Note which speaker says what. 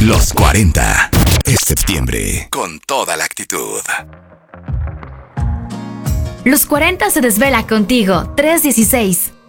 Speaker 1: Los 40. Es septiembre con toda la actitud.
Speaker 2: Los 40 se desvela contigo. 316.